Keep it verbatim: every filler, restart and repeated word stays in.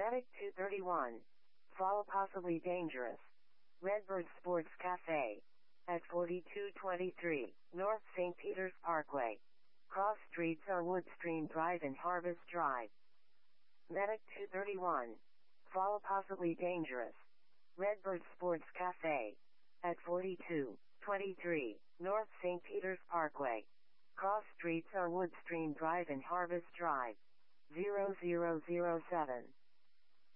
Medic two thirty-one. Fall possibly dangerous. Redbird Sports Cafe. At forty-two twenty-three, North Saint Peter's Parkway. Cross streets are Woodstream Drive and Harvest Drive. Medic two thirty-one. Fall possibly dangerous. Redbird Sports Cafe. At forty-two twenty-three, North Saint Peter's Parkway. Cross streets are Woodstream Drive and Harvest Drive. zero zero zero seven.